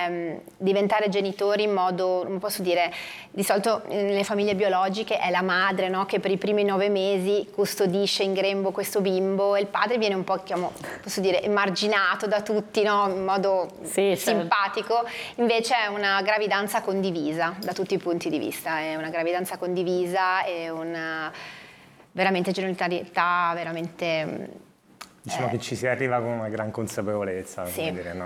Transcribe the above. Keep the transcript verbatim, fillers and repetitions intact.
mh, diventare genitori in modo, non posso dire, di solito nelle famiglie biologiche è la madre, no, che per i primi nove mesi custodisce in grembo questo bimbo e il padre viene un po', chiamo, posso dire, emarginato da tutti, no, in modo sì, simpatico. Invece è una gravidanza condivisa da tutti i punti di vista, è una gravidanza condivisa e una veramente genitorialità, veramente... Diciamo eh, che ci si arriva con una gran consapevolezza, sì. come dire, no?